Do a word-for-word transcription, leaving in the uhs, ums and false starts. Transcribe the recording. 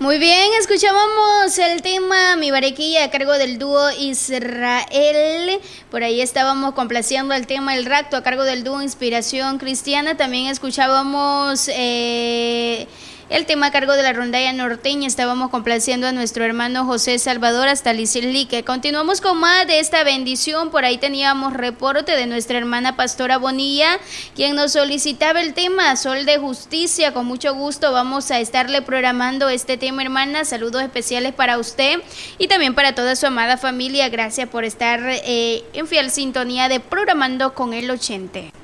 Muy bien, escuchábamos el tema Mi Barequilla a cargo del dúo Israel. Por ahí estábamos complaciendo el tema El Rapto a cargo del dúo Inspiración Cristiana. También escuchábamos eh, el tema a cargo de la rondalla norteña. Estábamos complaciendo a nuestro hermano José Salvador hasta Lisilique. Continuamos con más de esta bendición. Por ahí teníamos reporte de nuestra hermana Pastora Bonilla, quien nos solicitaba el tema Sol de Justicia. Con mucho gusto vamos a estarle programando este tema, hermana. Saludos especiales para usted y también para toda su amada familia. Gracias por estar eh, en fiel sintonía de Programando con el ochenta.